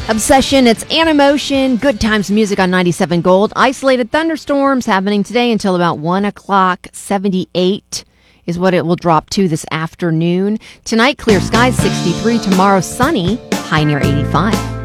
Obsession, it's Animotion, Good Times Music on 97 Gold. Isolated thunderstorms happening today until about 1 o'clock. 78 is what it will drop to this afternoon. Tonight, clear skies, 63. Tomorrow, sunny, high near 85.